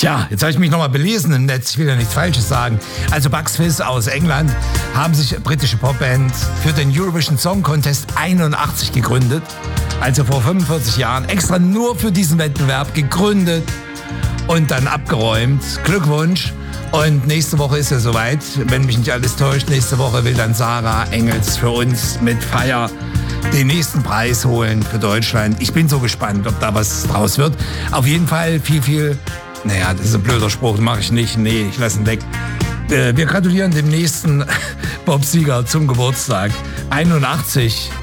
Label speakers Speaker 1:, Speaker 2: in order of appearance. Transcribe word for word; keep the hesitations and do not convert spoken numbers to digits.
Speaker 1: Tja, jetzt habe ich mich nochmal belesen im Netz, ich will ja nichts Falsches sagen. Also Bucks Fizz aus England haben sich britische Popband für den Eurovision Song Contest einundachtzig gegründet. Also vor fünfundvierzig Jahren, extra nur für diesen Wettbewerb gegründet und dann abgeräumt. Glückwunsch. Und nächste Woche ist ja soweit, wenn mich nicht alles täuscht, nächste Woche will dann Sarah Engels für uns mit Feier den nächsten Preis holen für Deutschland. Ich bin so gespannt, ob da was draus wird. Auf jeden Fall viel, viel... Naja, das ist ein blöder Spruch, den mache ich nicht. Nee, ich lasse ihn weg. Äh, wir gratulieren dem nächsten Popsieger zum Geburtstag. einundachtzig.